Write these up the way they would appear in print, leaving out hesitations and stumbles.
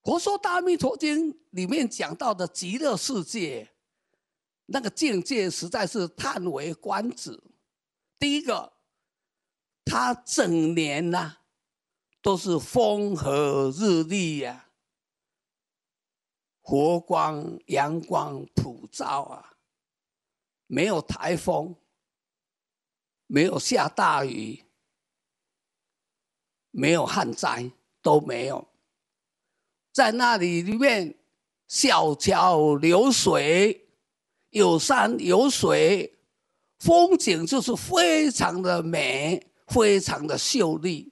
佛说《大弥陀经》里面讲到的极乐世界，那个境界实在是叹为观止。第一个，它整年呐、都是风和日丽呀、佛光、阳光普照啊，没有台风，没有下大雨，没有旱灾，都没有。在那里面，小桥流水，有山有水，风景就是非常的美，非常的秀丽。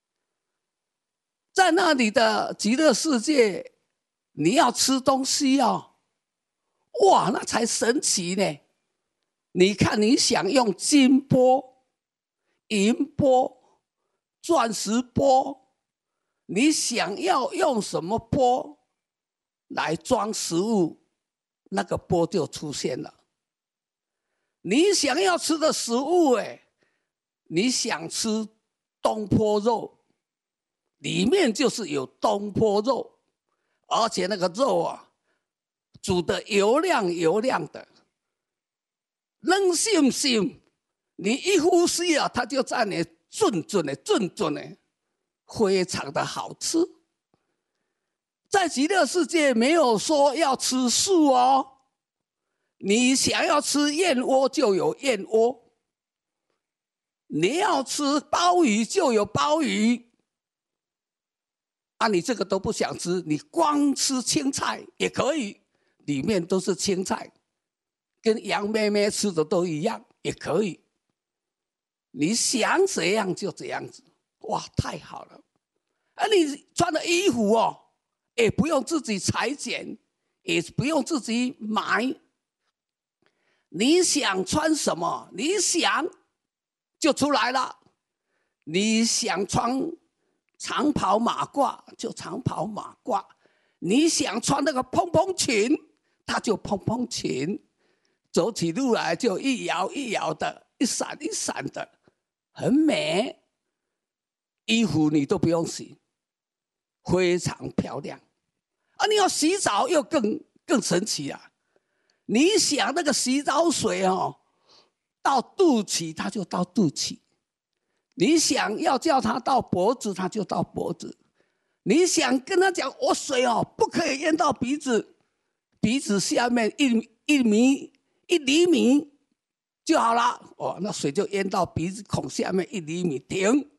在那里的极乐世界，你要吃东西哦，哇，那才神奇呢！你看，你想用金钵、银钵、钻石钵，你想要用什么钵来装食物，那个钵就出现了。你想要吃的食物，你想吃东坡肉，里面就是有东坡肉，而且那个肉啊，煮的油亮油亮的，冷心心，你一呼吸啊，它就在你准的，非常的好吃。在极乐世界没有说要吃素哦，你想要吃燕窝就有燕窝，你要吃鲍鱼就有鲍鱼。啊，你这个都不想吃，你光吃青菜也可以，里面都是青菜，跟杨妹妹吃的都一样，也可以。你想怎样就怎样子，哇，太好了！而你穿的衣服哦，也不用自己裁剪，也不用自己买，你想穿什么，你想就出来了。你想穿长袍马褂就长袍马褂，你想穿那个蓬蓬裙，它就蓬蓬裙，走起路来就一摇一摇的，一闪一闪的，很美。衣服你都不用洗，非常漂亮。你要洗澡又更神奇啊！你想那个洗澡水哦，到肚脐它就到肚脐。你想要叫他到脖子，他就到脖子。你想跟他讲，我水哦不可以淹到鼻子，鼻子下面一厘米就好了。哦，那水就淹到鼻子孔下面1厘米，停。